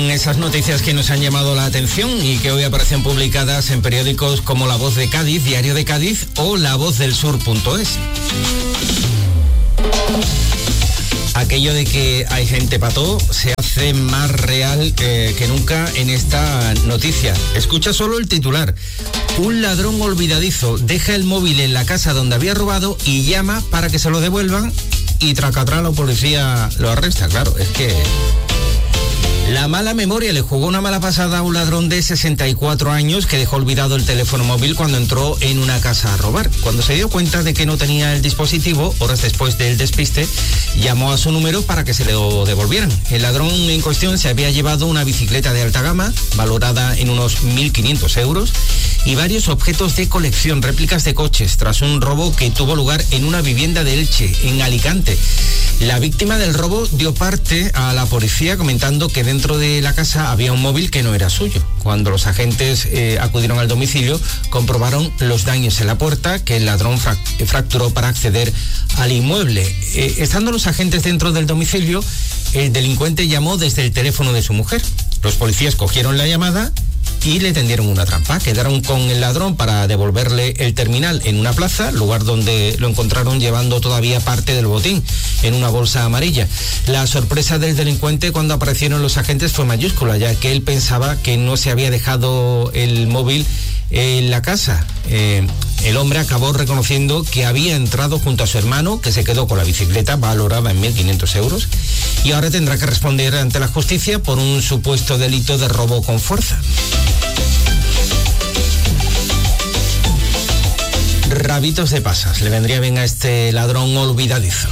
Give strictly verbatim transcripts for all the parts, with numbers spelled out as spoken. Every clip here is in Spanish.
esas noticias que nos han llamado la atención y que hoy aparecen publicadas en periódicos como La Voz de Cádiz, Diario de Cádiz o la voz del sur punto es. Aquello de que hay gente pató se hace más real eh, que nunca en esta noticia. Escucha solo el titular. Un ladrón olvidadizo deja el móvil en la casa donde había robado y llama para que se lo devuelvan y tracatrá la policía lo arresta. Claro, es que la mala memoria le jugó una mala pasada a un ladrón de sesenta y cuatro años que dejó olvidado el teléfono móvil cuando entró en una casa a robar. Cuando se dio cuenta de que no tenía el dispositivo, horas después del despiste, llamó a su número para que se lo devolvieran. El ladrón en cuestión se había llevado una bicicleta de alta gama, valorada en unos mil quinientos euros, y varios objetos de colección, réplicas de coches, tras un robo que tuvo lugar en una vivienda de Elche, en Alicante. La víctima del robo dio parte a la policía comentando que dentro de la casa había un móvil que no era suyo. Cuando los agentes eh, acudieron al domicilio, comprobaron los daños en la puerta que el ladrón frac- fracturó para acceder al inmueble. Eh, estando los agentes dentro del domicilio, el delincuente llamó desde el teléfono de su mujer. Los policías cogieron la llamada y le tendieron una trampa. Quedaron con el ladrón para devolverle el terminal en una plaza, lugar donde lo encontraron llevando todavía parte del botín en una bolsa amarilla. La sorpresa del delincuente cuando aparecieron los agentes fue mayúscula, ya que él pensaba que no se había dejado el móvil en la casa. Eh, el hombre acabó reconociendo que había entrado junto a su hermano, que se quedó con la bicicleta valorada en mil quinientos euros, y ahora tendrá que responder ante la justicia por un supuesto delito de robo con fuerza. Rabitos de pasas, le vendría bien a este ladrón olvidadizo.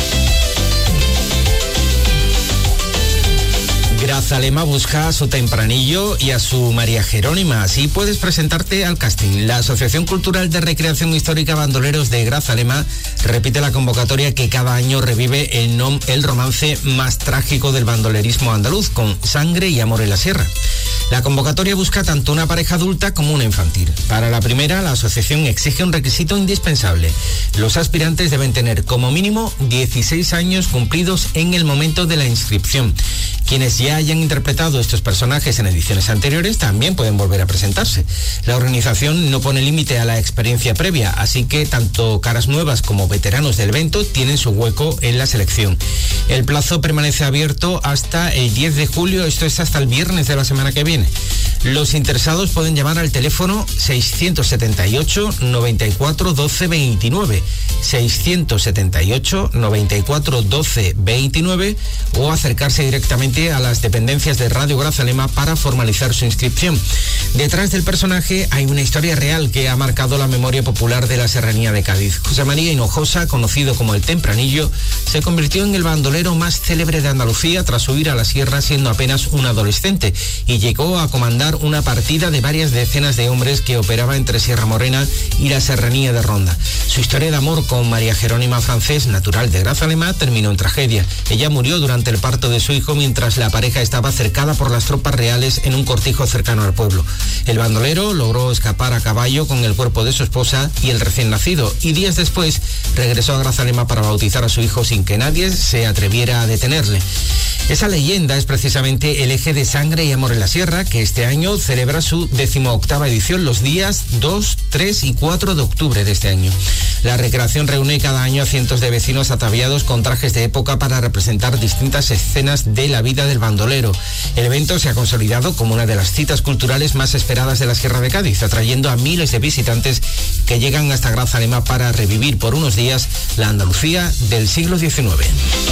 Grazalema busca a su tempranillo y a su María Jerónima. Así puedes presentarte al casting. La Asociación Cultural de Recreación Histórica Bandoleros de Grazalema repite la convocatoria que cada año revive el, nom- el romance más trágico del bandolerismo andaluz, con Sangre y Amor en la Sierra. La convocatoria busca tanto una pareja adulta como una infantil. Para la primera, la asociación exige un requisito indispensable. Los aspirantes deben tener como mínimo dieciséis años cumplidos en el momento de la inscripción. Quienes ya hayan interpretado estos personajes en ediciones anteriores también pueden volver a presentarse. La organización no pone límite a la experiencia previa, así que tanto caras nuevas como veteranos del evento tienen su hueco en la selección. El plazo permanece abierto hasta el diez de julio, esto es hasta el viernes de la semana que viene. Los interesados pueden llamar al teléfono seiscientos setenta y ocho, noventa y cuatro, doce, veintinueve, seiscientos setenta y ocho, noventa y cuatro, doce, veintinueve o acercarse directamente a las dependencias de Radio Grazalema para formalizar su inscripción. Detrás del personaje hay una historia real que ha marcado la memoria popular de la serranía de Cádiz. José María Hinojosa, conocido como el Tempranillo, se convirtió en el bandolero más célebre de Andalucía tras huir a la sierra siendo apenas un adolescente y llegó a comandar una partida de varias decenas de hombres que operaba entre Sierra Morena y la serranía de Ronda. Su historia de amor con María Jerónima Francés, natural de Grazalema, terminó en tragedia. Ella murió durante el parto de su hijo mientras la pareja estaba cercada por las tropas reales en un cortijo cercano al pueblo. El bandolero logró escapar a caballo con el cuerpo de su esposa y el recién nacido, y días después regresó a Grazalema para bautizar a su hijo sin que nadie se atreviera a detenerle. Esa leyenda es precisamente el eje de Sangre y Amor en la Sierra, que este año celebra su decimoctava edición los días dos, tres y cuatro de octubre de este año. La recreación reúne cada año a cientos de vecinos ataviados con trajes de época para representar distintas escenas de la vida del bandolero. El evento se ha consolidado como una de las citas culturales más esperadas de la Sierra de Cádiz, atrayendo a miles de visitantes que llegan hasta Grazalema para revivir por unos días la Andalucía del siglo diecinueve.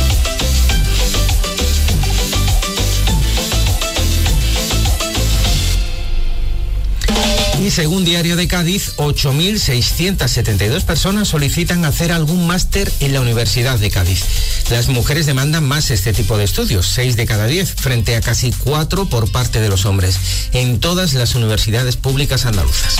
Y según Diario de Cádiz, ocho mil seiscientas setenta y dos personas solicitan hacer algún máster en la Universidad de Cádiz. Las mujeres demandan más este tipo de estudios, seis de cada diez, frente a casi cuatro por parte de los hombres, en todas las universidades públicas andaluzas.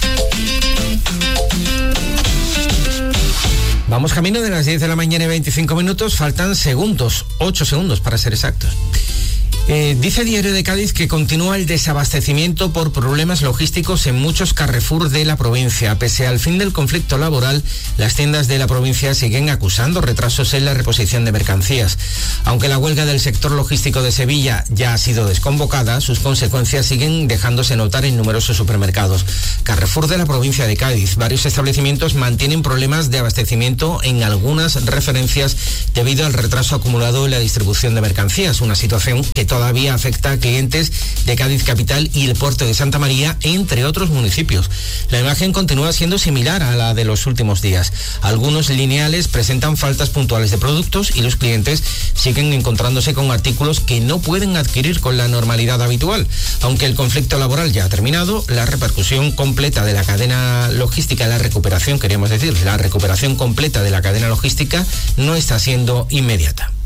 Vamos camino de las diez de la mañana y veinticinco minutos, faltan segundos, ocho segundos para ser exactos. Eh, dice Diario de Cádiz que continúa el desabastecimiento por problemas logísticos en muchos Carrefour de la provincia. Pese al fin del conflicto laboral, las tiendas de la provincia siguen acusando retrasos en la reposición de mercancías. Aunque la huelga del sector logístico de Sevilla ya ha sido desconvocada, sus consecuencias siguen dejándose notar en numerosos supermercados. Carrefour de la provincia de Cádiz. Varios establecimientos mantienen problemas de abastecimiento en algunas referencias debido al retraso acumulado en la distribución de mercancías, una situación que todavía afecta a clientes de Cádiz capital y el puerto de Santa María, entre otros municipios. La imagen continúa siendo similar a la de los últimos días. Algunos lineales presentan faltas puntuales de productos y los clientes siguen encontrándose con artículos que no pueden adquirir con la normalidad habitual. Aunque el conflicto laboral ya ha terminado, la repercusión completa de la cadena logística, la recuperación, queríamos decir, la recuperación completa de la cadena logística no está siendo inmediata.